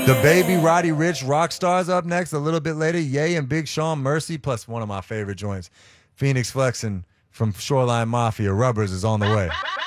The Baby, Roddy Rich, Rockstars up next. A little bit later, Ye and Big Sean, Mercy, plus one of my favorite joints, Phoenix Flexin' from Shoreline Mafia, Rubbers, is on the way.